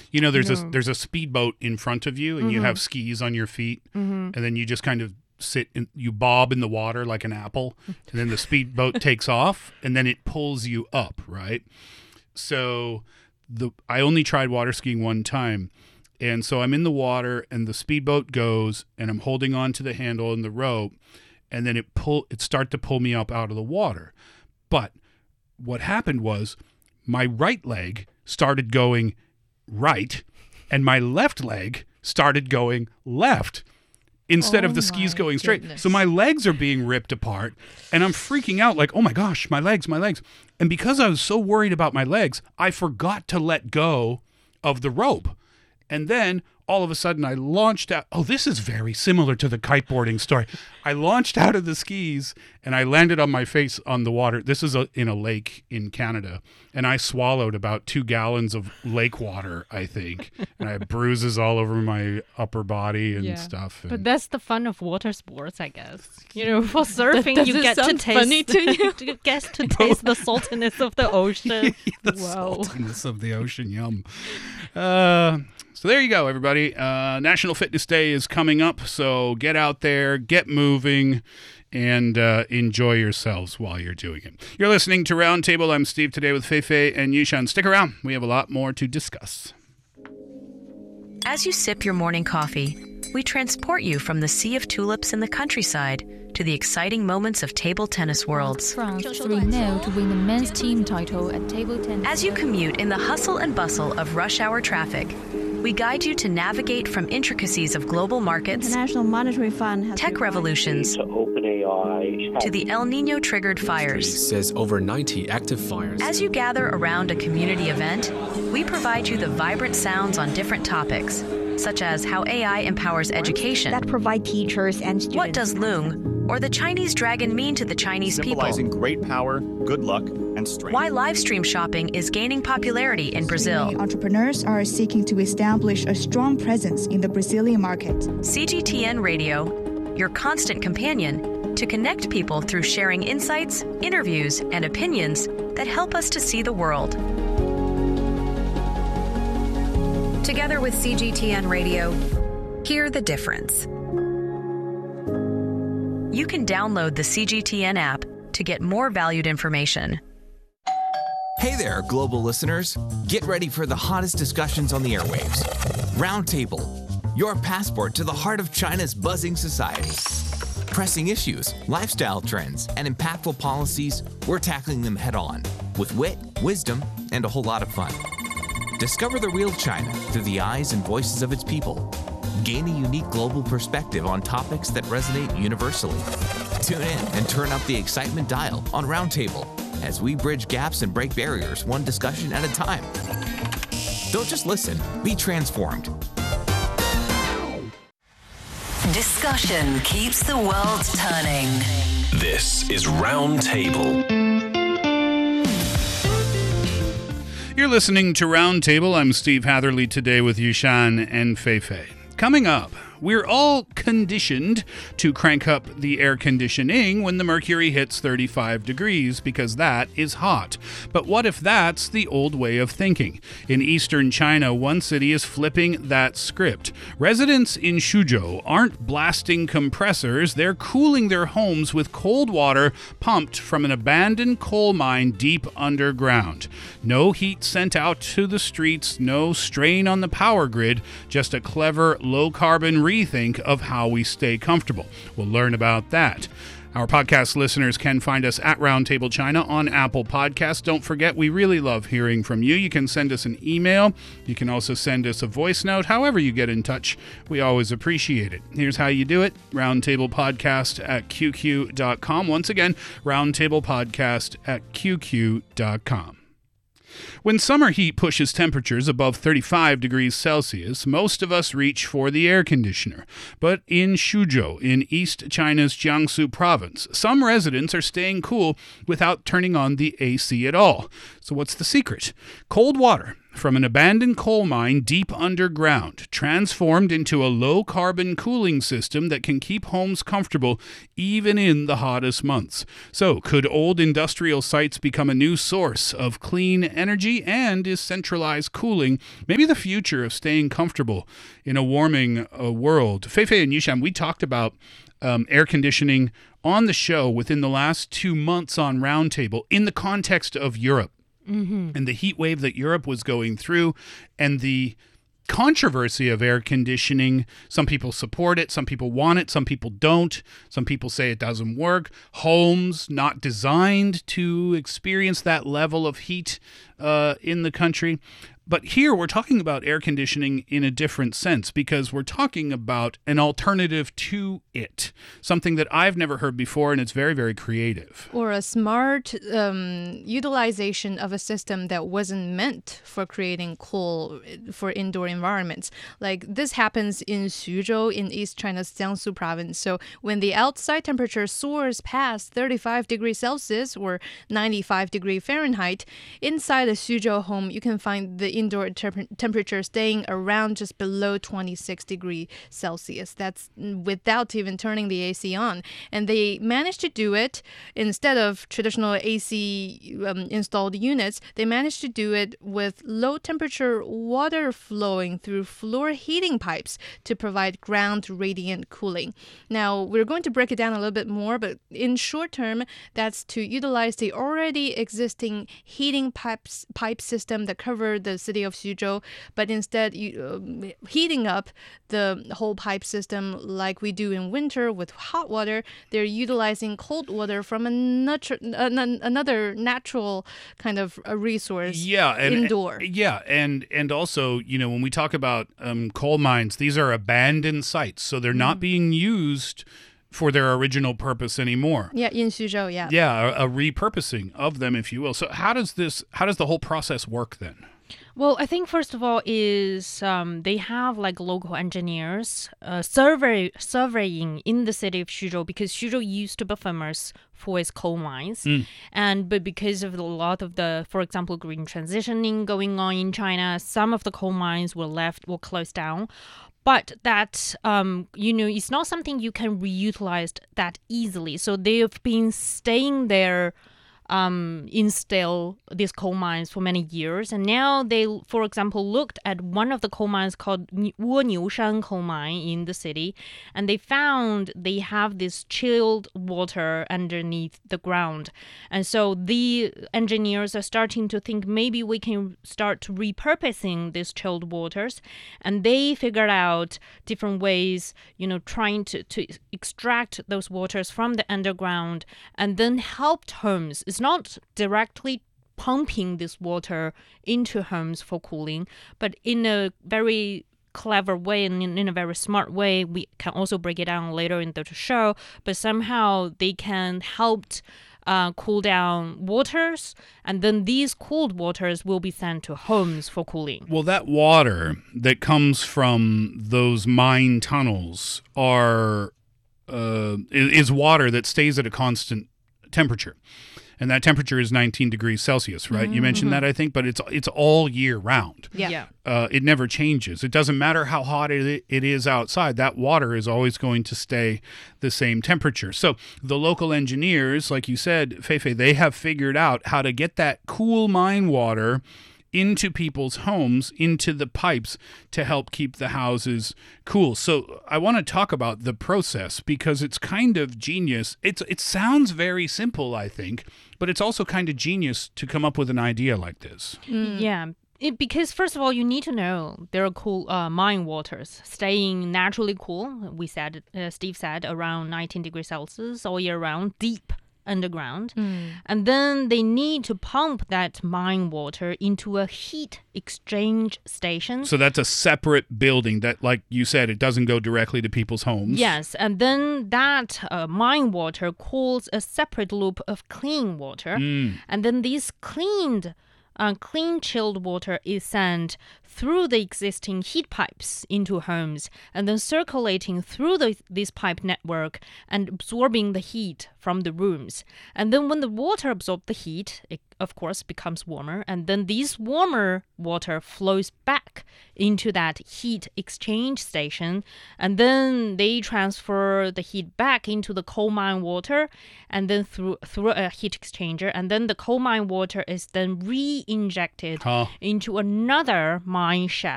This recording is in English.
You know, there's a speedboat in front of you, and you have skis on your feet, and then you just kind of you bob in the water like an apple, and then the speedboat takes off, and then it pulls you up, right? So I only tried water skiing one time, and so I'm in the water, and the speedboat goes, and I'm holding on to the handle and the rope, and then it started to pull me up out of the water. But what happened was my right leg started going right, and my left leg started going left instead of the skis going straight. So my legs are being ripped apart, and I'm freaking out like, oh my gosh, my legs. And because I was so worried about my legs, I forgot to let go of the rope. And then all of a sudden I launched out. Oh, this is very similar to the kiteboarding story. I launched out of the skis and I landed on my face on the water. This is in a lake in Canada. And I swallowed about 2 gallons of lake water, I think. And I have bruises all over my upper body and stuff. But that's the fun of water sports, I guess. You know, for surfing, you get to taste funny to you? you get to taste the saltiness of the ocean. The saltiness of the ocean, yum. So there you go, everybody. National Fitness Day is coming up, so get out there, get moving, and enjoy yourselves while you're doing it. You're listening to Roundtable. I'm Steve today with Fei and Yushan. Stick around. We have a lot more to discuss. As you sip your morning coffee, we transport you from the sea of tulips in the countryside to the exciting moments of table tennis worlds. France 3-0 to win the men's team title at table tennis. As you commute in the hustle and bustle of rush hour traffic, we guide you to navigate from intricacies of global markets, International Monetary Fund has tech revolutions, to OpenAI, to the El Nino-triggered fires. Says over 90 active fires. As you gather around a community event, we provide you the vibrant sounds on different topics, such as how AI empowers education, that provide teachers and students. what does Loong or the Chinese dragon mean to the Chinese people, symbolizing great power, good luck, and strength. why live stream shopping is gaining popularity in Brazil. Entrepreneurs are seeking to establish a strong presence in the Brazilian market. CGTN Radio, your constant companion to connect people through sharing insights, interviews, and opinions that help us to see the world. Together with CGTN Radio, hear the difference. You can download the CGTN app to get more valued information. Hey there, global listeners. Get ready for the hottest discussions on the airwaves. Roundtable, your passport to the heart of China's buzzing society. Pressing issues, lifestyle trends, and impactful policies, we're tackling them head on with wit, wisdom, and a whole lot of fun. Discover the real China through the eyes and voices of its people. Gain a unique global perspective on topics that resonate universally. Tune in and turn up the excitement dial on Roundtable as we bridge gaps and break barriers one discussion at a time. Don't just listen, be transformed. Discussion keeps the world turning. This is Roundtable. You're listening to Roundtable. I'm Steve Hatherley today with Yushan and Fei. Coming up, we're all conditioned to crank up the air conditioning when the mercury hits 35 degrees because that is hot. But what if that's the old way of thinking? In eastern China, one city is flipping that script. Residents in Suzhou aren't blasting compressors, they're cooling their homes with cold water pumped from an abandoned coal mine deep underground. No heat sent out to the streets, no strain on the power grid, just a clever low-carbon rethink of how we stay comfortable. We'll learn about that. Our podcast listeners can find us at Roundtable China on Apple Podcasts. Don't forget, we really love hearing from you. You can send us an email. You can also send us a voice note. However you get in touch, we always appreciate it. Here's how you do it. roundtablepodcast@qq.com. Once again, roundtablepodcast@qq.com. When summer heat pushes temperatures above 35 degrees Celsius, most of us reach for the air conditioner. But in Suzhou, in East China's Jiangsu province, some residents are staying cool without turning on the AC at all. So what's the secret? Cold water from an abandoned coal mine deep underground, transformed into a low-carbon cooling system that can keep homes comfortable even in the hottest months. So, could old industrial sites become a new source of clean energy, and is centralized cooling maybe the future of staying comfortable in a warming world? Feifei and Yushan, we talked about air conditioning on the show within the last 2 months on Roundtable in the context of Europe. And the heat wave that Europe was going through and the controversy of air conditioning. Some people support it, some people want it, some people don't. Some people say it doesn't work. Homes not designed to experience that level of heat in the country. But here we're talking about air conditioning in a different sense because we're talking about an alternative to it, something that I've never heard before, and it's very, very creative. Or a smart utilization of a system that wasn't meant for creating cool for indoor environments. Like this happens in Xuzhou in East China's Jiangsu province. So when the outside temperature soars past 35 degrees Celsius or 95 degrees Fahrenheit, inside a Xuzhou home, you can find the indoor temperature staying around just below 26 degrees Celsius. That's without even turning the AC on. And they managed to do it instead of traditional AC installed units. They managed to do it with low temperature water flowing through floor heating pipes to provide ground radiant cooling. Now, we're going to break it down a little bit more, but in short term, that's to utilize the already existing heating pipe system that covered the city of Xuzhou, but instead heating up the whole pipe system like we do in winter with hot water. They're utilizing cold water from another natural kind of a resource indoor. And also, when we talk about coal mines, these are abandoned sites, so they're not being used for their original purpose anymore. Yeah, in Xuzhou, yeah. Yeah, a repurposing of them, if you will. So how does the whole process work then? Well, I think first of all is they have like local engineers surveying in the city of Xuzhou because Xuzhou used to be famous for its coal mines, but because of a lot of the, for example, green transitioning going on in China, some of the coal mines were closed down. But that, it's not something you can reutilize that easily. So they've been staying there install these coal mines for many years. And now they, for example, looked at one of the coal mines called Woniushan coal mine in the city, and they found they have this chilled water underneath the ground. And so the engineers are starting to think maybe we can start repurposing these chilled waters. And they figured out different ways, trying to extract those waters from the underground and then helped homes. It's not directly pumping this water into homes for cooling, but in a very clever way and in a very smart way. We can also break it down later in the show, but somehow they can help cool down waters, and then these cooled waters will be sent to homes for cooling. Well, that water that comes from those mine tunnels is water that stays at a constant temperature. And that temperature is 19 degrees Celsius, right? Mm-hmm. You mentioned that, I think, but it's all year round. Yeah. It never changes. It doesn't matter how hot it is outside. That water is always going to stay the same temperature. So the local engineers, like you said, Feifei, they have figured out how to get that cool mine water into people's homes, into the pipes to help keep the houses cool. So I want to talk about the process because it's kind of genius. It sounds very simple, I think, but it's also kind of genius to come up with an idea like this. Yeah. Because first of all, you need to know there are cool mine waters staying naturally cool. We said, Steve said, around 19 degrees Celsius all year round, deep underground. And then they need to pump that mine water into a heat exchange station. So that's a separate building that, like you said, it doesn't go directly to people's homes. Yes, and then that mine water cools a separate loop of clean water. And then these cleaned clean chilled water is sent through the existing heat pipes into homes and then circulating through this pipe network and absorbing the heat from the rooms. And then when the water absorbs the heat, it of course becomes warmer, and then this warmer water flows back into that heat exchange station, and then they transfer the heat back into the coal mine water and then through a heat exchanger, and then the coal mine water is then re-injected into another mine shaft